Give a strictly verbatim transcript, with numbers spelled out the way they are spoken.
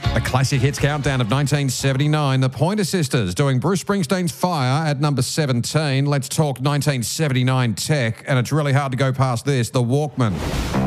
A classic hits countdown of nineteen seventy-nine. The Pointer Sisters doing Bruce Springsteen's Fire at number seventeen. Let's talk nineteen seventy-nine tech, and it's really hard to go past this, the Walkman.